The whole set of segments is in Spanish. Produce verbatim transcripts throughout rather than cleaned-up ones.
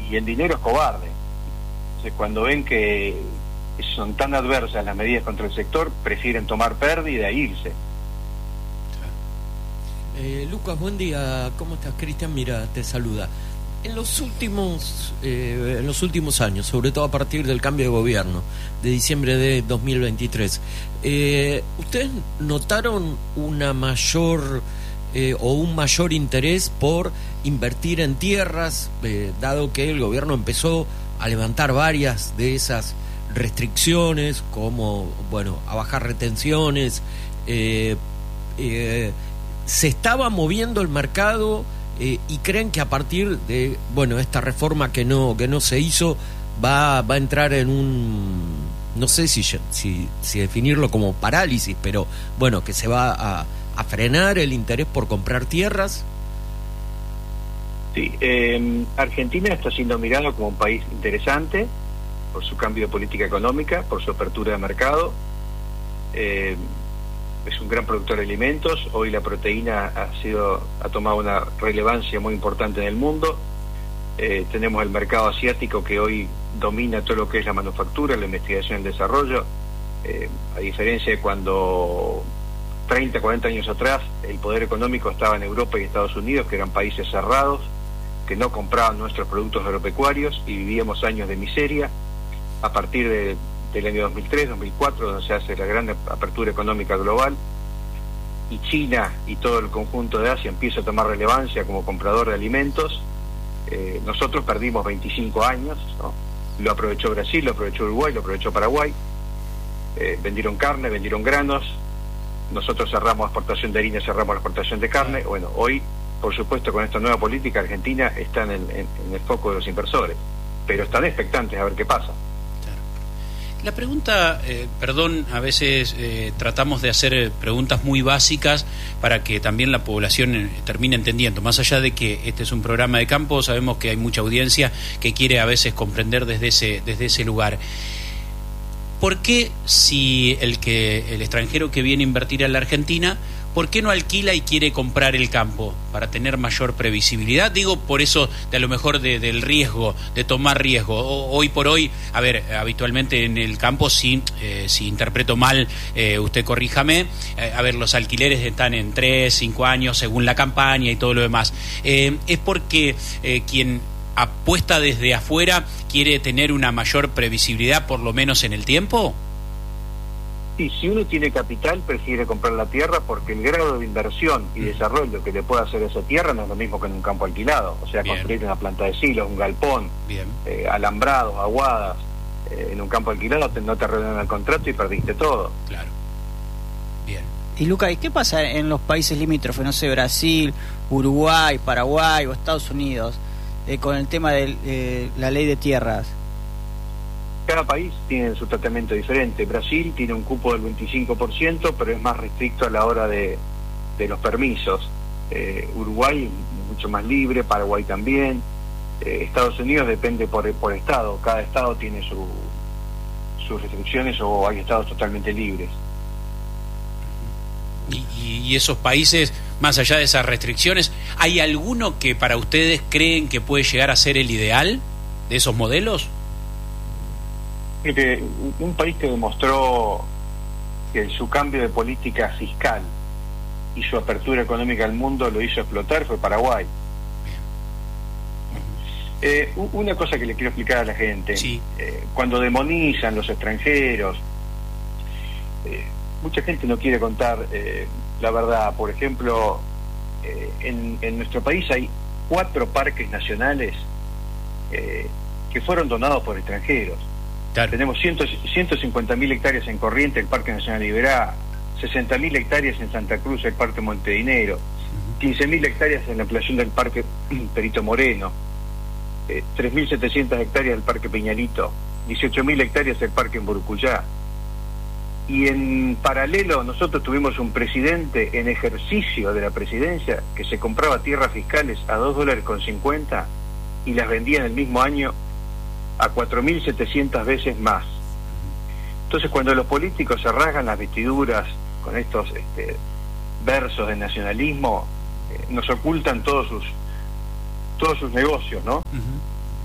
y el dinero es cobarde. Entonces, cuando ven que son tan adversas las medidas contra el sector, prefieren tomar pérdida e irse. Eh, Lucas, buen día. ¿Cómo estás? Cristian, mira, te saluda. En los últimos eh, en los últimos años, sobre todo a partir del cambio de gobierno de diciembre de dos mil veintitrés, eh, ¿ustedes notaron una mayor eh, o un mayor interés por invertir en tierras, eh, dado que el gobierno empezó a levantar varias de esas restricciones, como, bueno, a bajar retenciones? Eh, eh, ¿se estaba moviendo el mercado? Eh, y creen que a partir de, bueno, esta reforma que no que no se hizo va va a entrar en un, no sé si si, si definirlo como parálisis, pero bueno, que se va a, a frenar el interés por comprar tierras? Sí, eh, Argentina está siendo mirado como un país interesante por su cambio de política económica, por su apertura de mercado. eh, Es un gran productor de alimentos. Hoy la proteína ha sido ha tomado una relevancia muy importante en el mundo. Eh, tenemos el mercado asiático que hoy domina todo lo que es la manufactura, la investigación y el desarrollo. Eh, a diferencia de cuando treinta, cuarenta años atrás el poder económico estaba en Europa y Estados Unidos, que eran países cerrados, que no compraban nuestros productos agropecuarios y vivíamos años de miseria. A partir de del año dos mil tres, dos mil cuatro, donde se hace la gran apertura económica global, y China y todo el conjunto de Asia empieza a tomar relevancia como comprador de alimentos. Eh, nosotros perdimos veinticinco años, ¿no? Lo aprovechó Brasil, lo aprovechó Uruguay, lo aprovechó Paraguay. Eh, vendieron carne, vendieron granos. Nosotros cerramos exportación de harina, cerramos la exportación de carne. Bueno, hoy, por supuesto, con esta nueva política, Argentina está en el, en, en el foco de los inversores, pero están expectantes a ver qué pasa. La pregunta, eh, perdón, a veces eh, tratamos de hacer preguntas muy básicas para que también la población eh, termine entendiendo. Más allá de que este es un programa de campo, sabemos que hay mucha audiencia que quiere a veces comprender desde ese, desde ese lugar. ¿Por qué, si el que el extranjero que viene a invertir a la Argentina, por qué no alquila y quiere comprar el campo? Para tener mayor previsibilidad. Digo, por eso, de a lo mejor de, del riesgo, de tomar riesgo. O, hoy por hoy, a ver, habitualmente en el campo, si, eh, si interpreto mal, eh, usted corríjame, eh, a ver, los alquileres están en tres, cinco años, según la campaña y todo lo demás. Eh, ¿Es porque eh, quien apuesta desde afuera quiere tener una mayor previsibilidad, por lo menos en el tiempo? Y si uno tiene capital, prefiere comprar la tierra, porque el grado de inversión y desarrollo que le puede hacer esa tierra no es lo mismo que en un campo alquilado. O sea, Bien. construir una planta de silos, un galpón, eh, alambrados, aguadas, eh, en un campo alquilado te, no te renuevan el contrato y perdiste todo. Claro. Bien. Y Luca, ¿y qué pasa en los países limítrofes? No sé, Brasil, Uruguay, Paraguay o Estados Unidos, eh, con el tema de eh, la ley de tierras. Cada país tiene su tratamiento diferente. Brasil tiene un cupo del veinticinco por ciento, pero es más restricto a la hora de, de los permisos. Eh, Uruguay mucho más libre, Paraguay también. Eh, Estados Unidos depende por, por estado. Cada estado tiene su, sus restricciones, o hay estados totalmente libres. Y, y esos países, más allá de esas restricciones, ¿hay alguno que para ustedes creen que puede llegar a ser el ideal de esos modelos? Mire, un país que demostró que su cambio de política fiscal y su apertura económica al mundo lo hizo explotar fue Paraguay. Eh, una cosa que le quiero explicar a la gente, sí. eh, cuando demonizan los extranjeros, eh, mucha gente no quiere contar eh, la verdad. Por ejemplo, eh, en, en nuestro país hay cuatro parques nacionales eh, que fueron donados por extranjeros. Claro. Tenemos ciento cincuenta mil hectáreas en Corrientes, el Parque Nacional Iberá, sesenta mil hectáreas en Santa Cruz, el Parque Montedinero, uh-huh. quince mil hectáreas en la ampliación del Parque Perito Moreno, eh, tres mil setecientas hectáreas del Parque Peñalito, dieciocho mil hectáreas del Parque Emburucuyá. Y en paralelo nosotros tuvimos un presidente en ejercicio de la presidencia que se compraba tierras fiscales a dos dólares con cincuenta y las vendía en el mismo año a cuatro mil setecientas veces más. Entonces, cuando los políticos se rasgan las vestiduras con estos este, versos de nacionalismo, eh, nos ocultan todos sus todos sus negocios, ¿no? Uh-huh.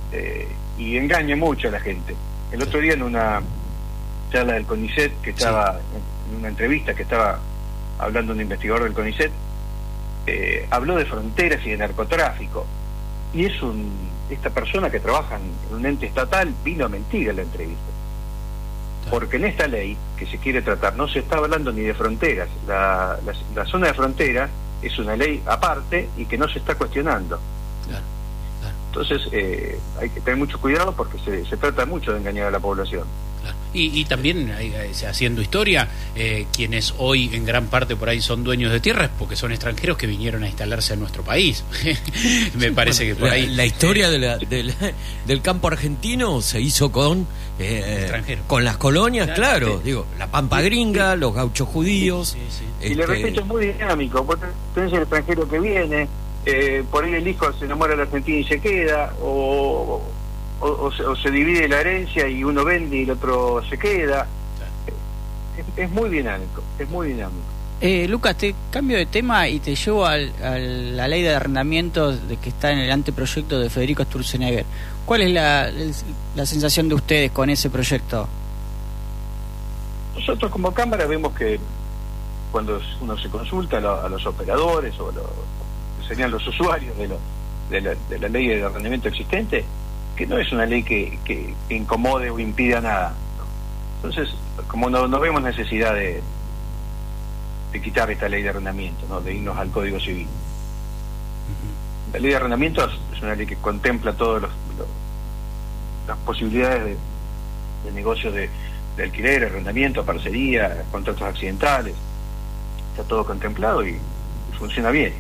eh, y engaña mucho a la gente. El otro día en una charla del CONICET, que estaba sí. en una entrevista que estaba hablando un investigador del CONICET, eh, habló de fronteras y de narcotráfico, y es un esta persona que trabaja en un ente estatal vino a mentir en la entrevista, porque en esta ley que se quiere tratar no se está hablando ni de fronteras. La, la, la zona de frontera es una ley aparte y que no se está cuestionando. Claro, claro. Entonces eh, hay que tener mucho cuidado porque se, se trata mucho de engañar a la población. Claro. Y, y también eh, haciendo historia, eh, quienes hoy en gran parte por ahí son dueños de tierras porque son extranjeros que vinieron a instalarse en nuestro país. Me sí, parece bueno, que por la, ahí la historia eh, de la, de la, del campo argentino se hizo con eh, con las colonias, claro, claro sí. digo, la Pampa Gringa, los gauchos judíos. Sí, sí. Este... Y le repito, es muy dinámico. Vos tenés el extranjero que viene, eh, por ahí el hijo se enamora de la Argentina y se queda, o O, o, se, o se divide la herencia y uno vende y el otro se queda. Es, es muy dinámico, es muy dinámico. Eh, Lucas, te cambio de tema y te llevo al, a la ley de arrendamientos de que está en el anteproyecto de Federico Sturzenegger. ¿Cuál es la, la sensación de ustedes con ese proyecto? Nosotros como Cámara vemos que cuando uno se consulta a, lo, a los operadores o lo, que serían los usuarios de, lo, de, la, de la ley de arrendamiento existente, que no es una ley que, que, que incomode o impida nada, ¿no? Entonces, como no, no vemos necesidad de, de quitar esta ley de arrendamiento, ¿no? De irnos al Código Civil. Uh-huh. La ley de arrendamiento es una ley que contempla todas las posibilidades de, de negocios de, de alquiler, arrendamiento, parcería, contratos accidentales. Está todo contemplado y, y funciona bien.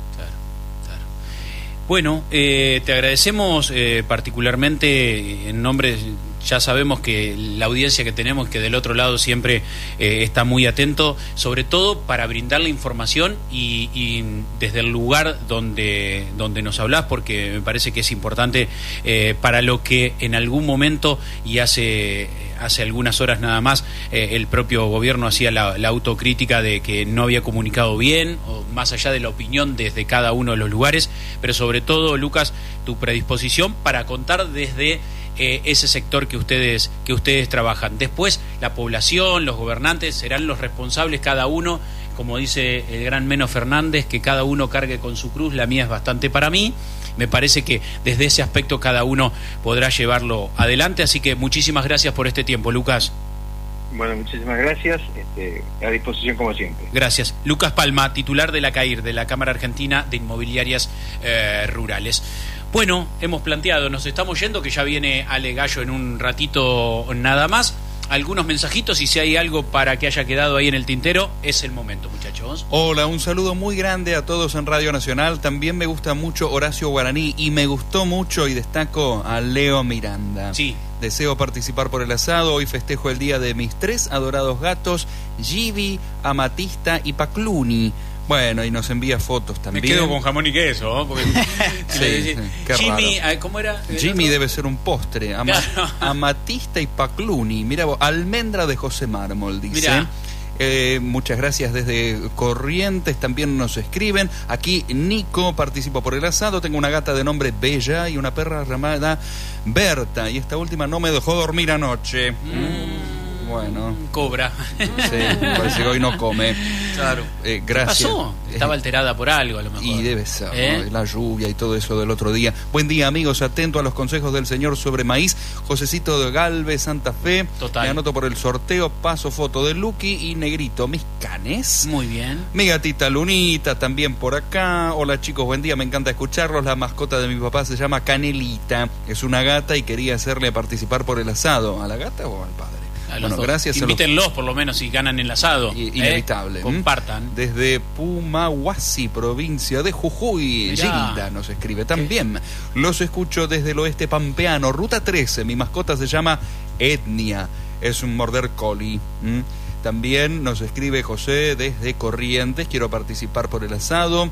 Bueno, eh, te agradecemos eh, particularmente en nombre, ya sabemos que la audiencia que tenemos, que del otro lado siempre eh, está muy atento, sobre todo para brindar la información y, y desde el lugar donde, donde nos hablás, porque me parece que es importante eh, para lo que en algún momento y hace... hace algunas horas nada más, eh, el propio gobierno hacía la, la autocrítica de que no había comunicado bien, o más allá de la opinión desde cada uno de los lugares, pero sobre todo, Lucas, tu predisposición para contar desde eh, ese sector que ustedes, que ustedes trabajan. Después, la población, los gobernantes serán los responsables cada uno, como dice el gran Meno Fernández, que cada uno cargue con su cruz, la mía es bastante para mí. Me parece que desde ese aspecto cada uno podrá llevarlo adelante, así que muchísimas gracias por este tiempo, Lucas. Bueno, muchísimas gracias, este, a disposición como siempre. Gracias. Lucas Palma, titular de la CAIR, de la Cámara Argentina de Inmobiliarias eh, Rurales. Bueno, hemos planteado, nos estamos yendo, que ya viene Ale Gallo en un ratito nada más. Algunos mensajitos y si hay algo para que haya quedado ahí en el tintero, es el momento, muchachos. Hola, un saludo muy grande a todos en Radio Nacional. También me gusta mucho Horacio Guaraní y me gustó mucho y destaco a Leo Miranda. Sí. Deseo participar por el asado. Hoy festejo el día de mis tres adorados gatos, Gibi, Amatista y Pacluni. Bueno, y nos envía fotos también. Me quedo con jamón y queso, ¿no? Porque sí, sí, qué Jimmy, raro. ¿cómo era? Jimmy debe ser un postre. Ama, claro. Amatista y Pacluni. Mira vos, almendra de José Mármol, dice. Eh, muchas gracias desde Corrientes, también nos escriben. Aquí Nico participa por el asado. Tengo una gata de nombre Bella y una perra llamada Berta. Y esta última no me dejó dormir anoche. Mm. Bueno. Cobra. Sí, parece que hoy no come. Claro. Eh, gracias. ¿Qué pasó? Estaba alterada por algo, a lo mejor. Y debe ser, ¿Eh? ¿no? La lluvia y todo eso del otro día. Buen día, amigos. Atento a los consejos del señor sobre maíz. Josecito de Galvez, Santa Fe. Total. Me anoto por el sorteo. Paso foto de Lucky y Negrito. Mis canes. Muy bien. Mi gatita Lunita también por acá. Hola, chicos. Buen día. Me encanta escucharlos. La mascota de mi papá se llama Canelita. Es una gata y quería hacerle participar por el asado. ¿A la gata o al padre? Bueno, dos. Gracias. Invítenlos los... por lo menos si ganan el asado. I- inevitable. ¿eh? Compartan. Desde Pumahuasi, provincia de Jujuy. Gilda nos escribe también. ¿Qué? Los escucho desde el oeste pampeano, ruta trece. Mi mascota se llama Etnia. Es un border collie. ¿Mm? También nos escribe José desde Corrientes. Quiero participar por el asado.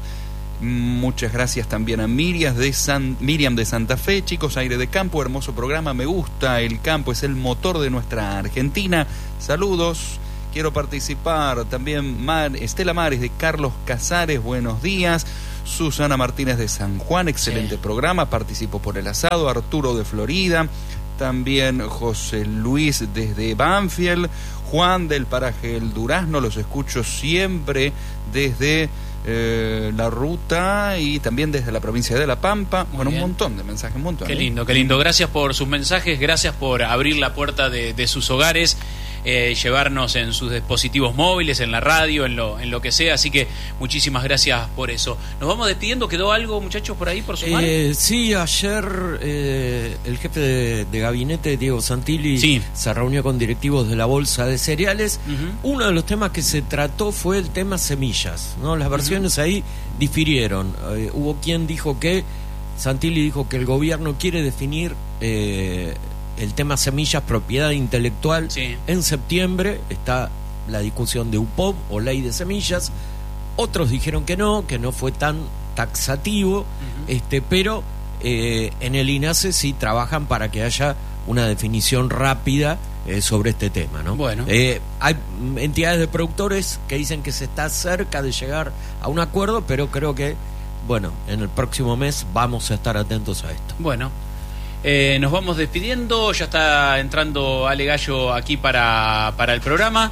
Muchas gracias también a Miriam de, San, Miriam de Santa Fe. Chicos, aire de campo, hermoso programa, me gusta. El campo es el motor de nuestra Argentina. Saludos. Quiero participar también Mar, Estela Mares de Carlos Casares, buenos días. Susana Martínez de San Juan, excelente sí. programa, participó por el asado. Arturo de Florida, también José Luis desde Banfield, Juan del paraje El Durazno, los escucho siempre desde eh, la ruta y también desde la provincia de La Pampa. Muy bueno, bien. Un montón de mensajes, un montón. Qué ¿eh? lindo, qué lindo. Gracias por sus mensajes, gracias por abrir la puerta de, de sus hogares. Eh, llevarnos en sus dispositivos móviles, en la radio, en lo, en lo que sea, así que muchísimas gracias por eso. Nos vamos despidiendo, ¿quedó algo, muchachos, por ahí por sumar? Eh, sí, ayer eh, el jefe de, de gabinete, Diego Santilli, sí. se reunió con directivos de la Bolsa de Cereales. Uh-huh. Uno de los temas que se trató fue el tema semillas, ¿no? Las versiones uh-huh. ahí difirieron. Eh, hubo quien dijo que, Santilli dijo que el gobierno quiere definir eh, el tema semillas, propiedad intelectual, sí. en septiembre. Está la discusión de U P O B o ley de semillas. Otros dijeron que no, que no fue tan taxativo, uh-huh. este, pero eh, en el INASE sí trabajan para que haya una definición rápida eh, sobre este tema, ¿no? Bueno. Eh, hay entidades de productores que dicen que se está cerca de llegar a un acuerdo, pero creo que, bueno, en el próximo mes vamos a estar atentos a esto. Bueno. Eh, nos vamos despidiendo, ya está entrando Ale Gallo aquí para, para el programa.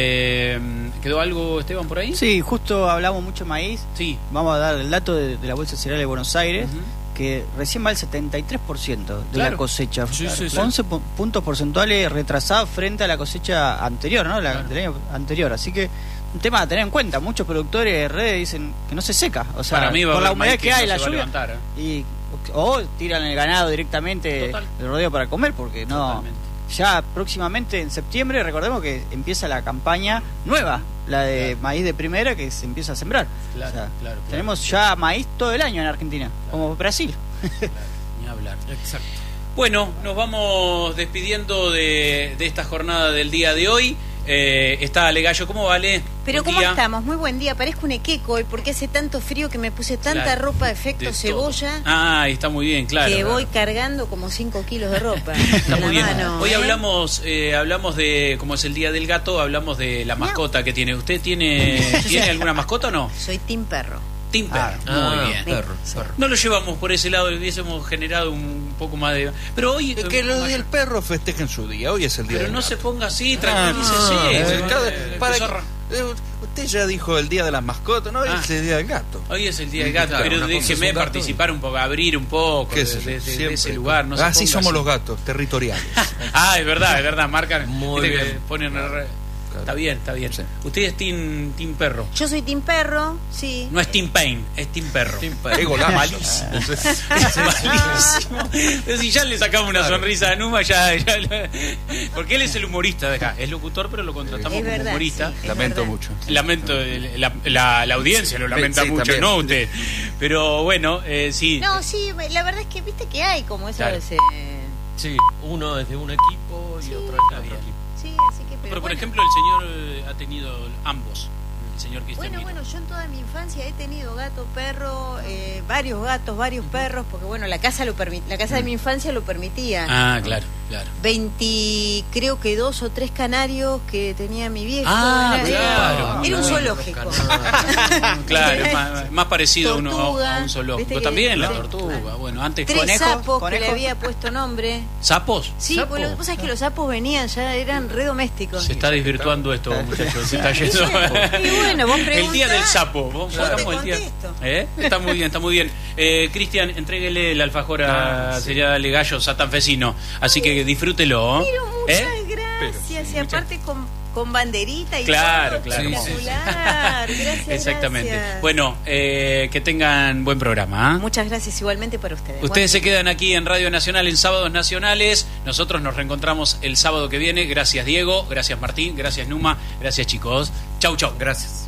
Eh, ¿Quedó algo, Esteban, por ahí? Sí, justo hablamos mucho de maíz. Sí. Vamos a dar el dato de, de la Bolsa Cereal de Buenos Aires, uh-huh. que recién va el setenta y tres por ciento de claro. la cosecha. Sí, sí, sí. once puntos porcentuales retrasados frente a la cosecha anterior, ¿no? La, claro. del año anterior. Así que un tema a tener en cuenta. Muchos productores de redes dicen que no se seca. O sea, para mí va por la humedad que, que hay, no la lluvia. Levantar, ¿eh? Y o tiran el ganado directamente Total. del rodeo para comer, porque no. Totalmente. Ya próximamente en septiembre, recordemos que empieza la campaña nueva, la de claro. maíz de primera, que se empieza a sembrar. Claro, o sea, claro, claro, tenemos claro. ya maíz todo el año en Argentina, claro. como Brasil. Claro, ni hablar. Exacto. Bueno, nos vamos despidiendo de, de esta jornada del día de hoy. Eh, está Ale Gallo, ¿cómo vale? Pero buen ¿cómo día. estamos? Muy buen día, parezco un equeco hoy porque hace tanto frío que me puse tanta claro, ropa de efecto de cebolla. Ah, está muy bien, claro. Que claro. voy cargando como cinco kilos de ropa. Está muy bien. Mano, hoy ¿eh? hablamos eh, hablamos de, como es el Día del Gato, hablamos de la mascota no. que tiene. ¿Usted tiene tiene alguna mascota o no? Soy team perro. Team perro, ah, muy bien. Perro, perro. No lo llevamos por ese lado, hubiésemos generado un poco más de... Pero hoy... Es que los del perro festejen su día, hoy es el día Pero del no gato. se ponga así, Ah, tranquilícese. no, Eh, cada- eh, para empezó a- eh, usted ya dijo el día de las mascotas, ¿no? Hoy Ah. es el día del gato. Hoy es el Día del Gato, Claro, pero una cosa es déjeme un gato. participar un poco, abrir un poco ¿Qué de, sé yo? de- de- de Siempre. ese lugar. No se Así ponga somos así. los gatos, territoriales. Ah, es verdad, es verdad, marcan. Muy viste que bien. ponen re- Claro. Está bien, está bien. Sí. Usted es team, team Perro. Yo soy team perro, sí. No es Team Pain, es Team Perro. Team Perro. Qué golazo. Malísimo. Es malísimo. Pero si ya le sacamos una Claro. sonrisa a Numa, ya, ya lo- porque él es el humorista de acá. Es locutor, pero lo contratamos Es como verdad, humorista. sí. Es Lamento verdad. mucho. Lamento, la, la, la audiencia lo lamenta Sí, mucho, también. no usted. Pero bueno, eh, sí. No, sí, la verdad es que viste que hay como eso Claro. de ese... Sí, uno es de un equipo y Sí. otro es de otro Bien. equipo. Sí, así que... Pero, por bueno. ejemplo, el señor eh, ha tenido ambos. El señor Cristian Bueno, Miro. bueno, yo en toda mi infancia he tenido gato, perro, eh, varios gatos, varios perros, porque bueno, la casa lo permit- la casa de mi infancia lo permitía. Ah, claro, claro. veinte, creo que dos o tres canarios que tenía mi viejo. Ah, era, claro. era un Claro, zoológico. canarios. Claro, es más, más parecido a, uno, Tortuga, a un zoológico. viste Vos que- también, la sí. tortuga. Bueno, antes Tres conejos. sapos conejo. que le había puesto nombre. ¿Sapos? Sí, ¿Sapos? pues lo que pasa es que los sapos venían, ya eran re domésticos. Se está desvirtuando esto, muchachos. Se está yendo. Y bueno, vos El día preguntás, del sapo. Vos yo te hagamos el día. contesto. ¿Eh? Está muy bien, está muy bien. Eh, Cristian, entréguele el alfajor a Ah, sí. sería Dale Gallo Satanfesino. Así que disfrútelo. Pero muchas ¿Eh? gracias. Y aparte con, con banderita y Claro, todo. claro. Espectacular. Gracias. Exactamente. gracias. Bueno, eh, que tengan buen programa. ¿eh? Muchas gracias igualmente para ustedes. Ustedes se quedan aquí en Radio Nacional en Sábados Nacionales. Nosotros nos reencontramos el sábado que viene. Gracias Diego, gracias Martín, gracias Numa, gracias chicos. Chau, chau. Gracias.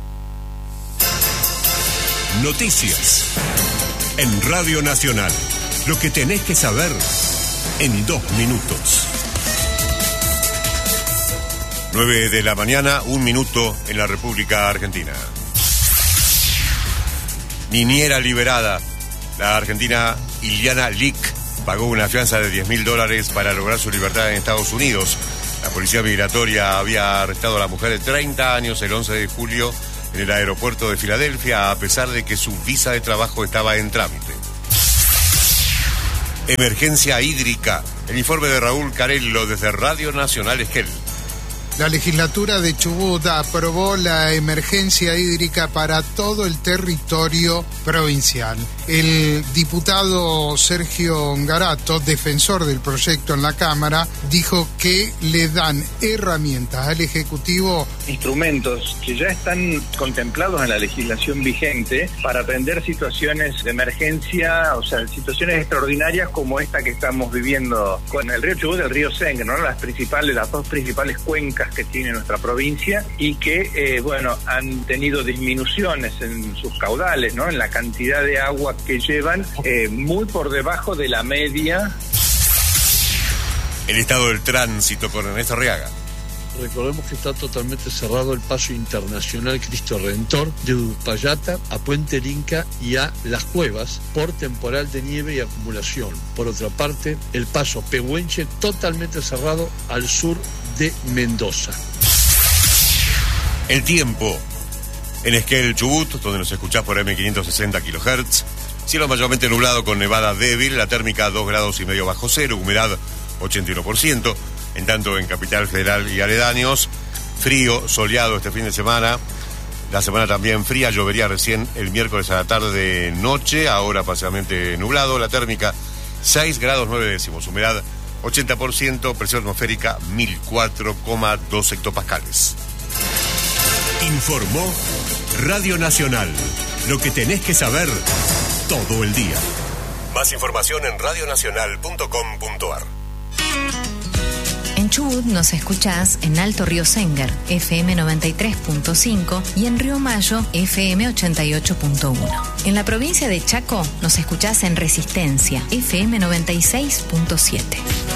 Noticias en Radio Nacional. Lo que tenés que saber en dos minutos. nueve de la mañana, un minuto en la República Argentina. Niñera liberada. La argentina Iliana Lick pagó una fianza de diez mil dólares para lograr su libertad en Estados Unidos. La policía migratoria había arrestado a la mujer de treinta años el once de julio en el aeropuerto de Filadelfia, a pesar de que su visa de trabajo estaba en trámite. Emergencia hídrica. El informe de Raúl Carello desde Radio Nacional Esquel. La legislatura de Chubut aprobó la emergencia hídrica para todo el territorio provincial. El diputado Sergio Ngarato, defensor del proyecto en la Cámara, dijo que le dan herramientas al Ejecutivo. Instrumentos que ya están contemplados en la legislación vigente para atender situaciones de emergencia, o sea, situaciones extraordinarias como esta que estamos viviendo con el río Chubut y el río Sengre, ¿no? Las principales, las dos principales cuencas que tiene nuestra provincia y que, eh, bueno, han tenido disminuciones en sus caudales, ¿no? En la cantidad de agua que llevan, eh, muy por debajo de la media. El estado del tránsito con Ernesto Arriaga. Recordemos que está totalmente cerrado el paso internacional Cristo Redentor de Uspallata a Puente El Inca y a Las Cuevas por temporal de nieve y acumulación. Por otra parte, el paso Pehuenche totalmente cerrado al sur de Mendoza. El tiempo. En Esquel, Chubut, donde nos escuchás por eme quinientos sesenta kilohertz, cielo mayormente nublado con nevada débil, la térmica dos grados y medio bajo cero, humedad ochenta y uno por ciento. En tanto, en Capital Federal y aledaños, frío, soleado este fin de semana. La semana también fría, llovería recién el miércoles a la tarde noche, ahora parcialmente nublado. La térmica seis grados nueve décimos, humedad ochenta por ciento, presión atmosférica mil cuatro coma dos hectopascales. Informó Radio Nacional. Lo que tenés que saber todo el día. Más información en radio nacional punto com punto ar. En Chubut nos escuchás en Alto Río Sengre, efe eme noventa y tres punto cinco, y en Río Mayo, efe eme ochenta y ocho punto uno. En la provincia de Chaco nos escuchás en Resistencia, efe eme noventa y seis punto siete.